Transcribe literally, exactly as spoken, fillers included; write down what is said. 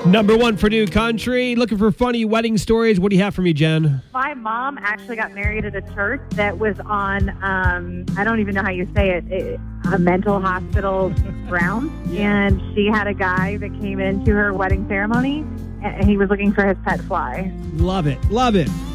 Number one for New Country. Looking for funny wedding stories. What do you have for me, Jen? My mom actually got married at a church that was on, um, I don't even know how you say it, it a mental hospital grounds. Yeah. And she had a guy that came into her wedding ceremony, and he was looking for his pet fly. Love it. Love it.